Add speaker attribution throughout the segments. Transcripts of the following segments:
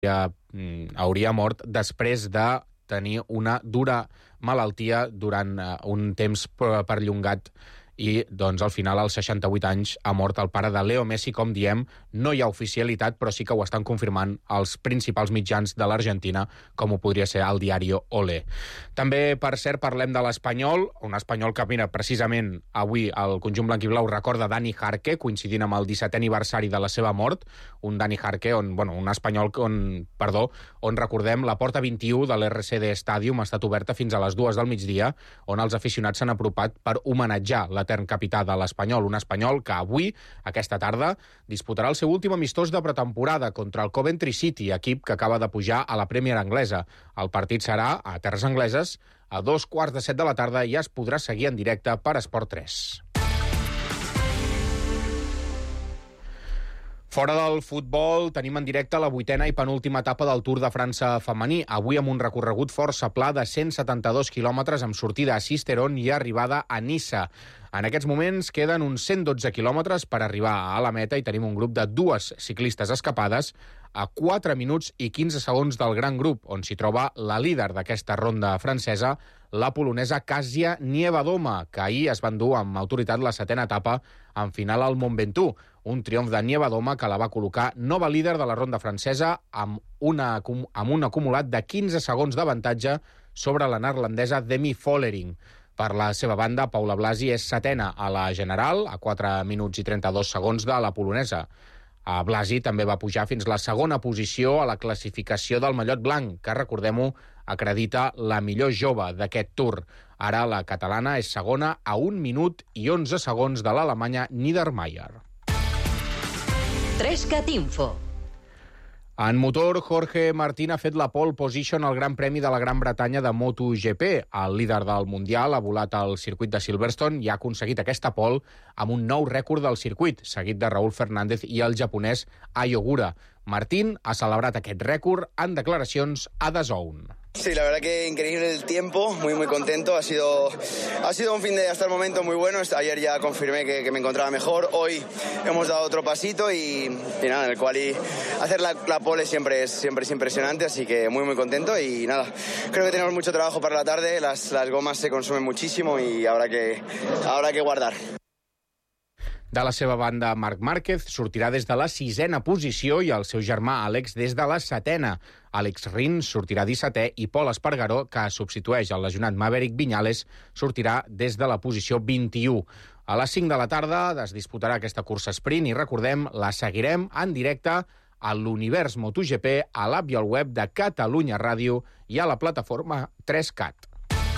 Speaker 1: hauria mort després de tenir una dura malaltia durant un temps perllongat i, doncs, al final, als 68 anys, ha mort el pare de Leo Messi. Com diem, no hi ha oficialitat, però sí que ho estan confirmant els principals mitjans de l'Argentina, com ho podria ser el diari Olé. També, per cert, parlem de l'Espanyol, un Espanyol que, mira, precisament avui el conjunt blanquiblau recorda Dani Jarque, coincidint amb el 17è aniversari de la seva mort, un Dani Jarque, un Espanyol on recordem, la porta 21 de l'RCD Stadium ha estat oberta fins a les 2 del migdia, on els aficionats s'han apropat per homenatjar l'etern capità de l'Espanyol, un Espanyol que avui, aquesta tarda, disputarà el seu últim amistós de pretemporada contra el Coventry City, equip que acaba de pujar a la Premier anglesa. El partit serà a terres angleses a 7:15 de la tarda i es podrà seguir en directe per Esport 3. Fora del futbol, tenim en directe la 8a i penúltima etapa del Tour de França femení, avui amb un recorregut força pla de 172 quilòmetres amb sortida a Sisteron i arribada a Niça. En aquests moments queden uns 112 quilòmetres per arribar a la meta i tenim un grup de 2 ciclistes escapades a 4 minuts i 15 segons del gran grup, on s'hi troba la líder d'aquesta ronda francesa, la polonesa Kasia Niewiadoma, que ahir es va endur amb autoritat la 7a etapa en final al Mont Ventoux. Un triomf de Niewiadoma que la va col·locar nova líder de la ronda francesa amb un acumulat de 15 segons d'avantatge sobre la neerlandesa Demi Vollering. Per la seva banda, Paula Blasi és 7a a la general, a 4 minuts i 32 segons de la polonesa. Blasi també va pujar fins la segona posició a la classificació del mallot blanc, que, recordem-ho, acredita la millor jove d'aquest Tour. Ara la catalana és segona a 1 minut i 11 segons de l'alemanya Niedermayer.
Speaker 2: 3cat Info.
Speaker 1: En motor, Jorge Martín ha fet la pole position al Gran Premi de la Gran Bretanya de MotoGP. El líder del Mundial ha volat al circuit de Silverstone i ha aconseguit aquesta pole amb un nou rècord del circuit, seguit de Raúl Fernández i el japonès Ai Ogura. Martín ha celebrat aquest rècord en declaracions a DAZN.
Speaker 3: Sí, la verdad que increíble el tiempo, muy contento, ha sido un fin de hasta el momento muy bueno. Ayer ya confirmé que me encontraba mejor, hoy hemos dado otro pasito y nada, en el cual hacer la pole siempre es impresionante, así que muy contento y nada, creo que tenemos mucho trabajo para la tarde, las gomas se consumen muchísimo y habrá que guardar.
Speaker 1: De la seva banda, Marc Márquez sortirà des de la 6a posició i el seu germà Àlex des de la 7a. Àlex Rins sortirà 17è i Pol Espargaró, que substitueix el lesionat Maverick Viñales, sortirà des de la posició 21. A les 5 de la tarda es disputarà aquesta cursa sprint i, recordem, la seguirem en directe a l'Univers MotoGP, a l'app i al web de Catalunya Ràdio i a la plataforma 3CAT.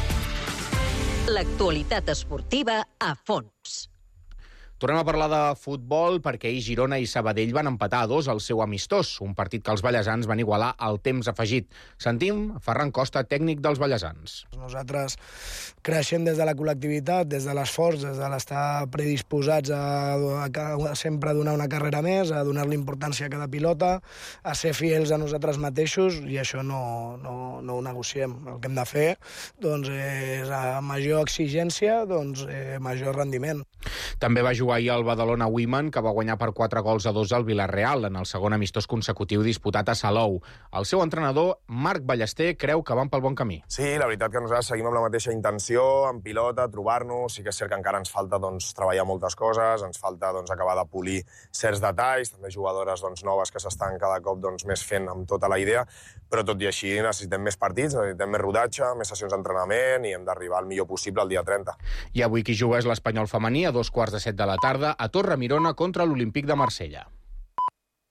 Speaker 2: L'actualitat esportiva a fons.
Speaker 1: Tornem a parlar de futbol perquè ahir Girona i Sabadell van empatar a 2 al seu amistós, un partit que els ballesans van igualar al temps afegit. Sentim Ferran Costa, tècnic dels ballesans.
Speaker 4: Nosaltres creixem des de la col·lectivitat, des de l'esforç, des de l'estar predisposats a sempre donar una carrera més, a donar-li importància a cada pilota, a ser fidels a nosaltres mateixos, i això no ho negociem. El que hem de fer és a major exigència, major rendiment.
Speaker 1: També va jugar ahir el Badalona Women, que va guanyar per 4-2 al Villarreal en el segon amistós consecutiu disputat a Salou. El seu entrenador, Marc Ballester, creu que van pel bon camí.
Speaker 5: Sí, la veritat que nosaltres seguim amb la mateixa intenció, en pilota, trobar-nos. Sí que és cert que encara ens falta treballar moltes coses, ens falta acabar de polir certs detalls, també jugadores noves que s'estan cada cop més fent amb tota la idea, però tot i així necessitem més partits, necessitem més rodatge, més sessions d'entrenament i hem d'arribar al millor possible el dia 30.
Speaker 1: I avui qui juga és l'Espanyol femení a 2:15 de la tarda a Torre Mirona contra l'Olímpic de Marsella.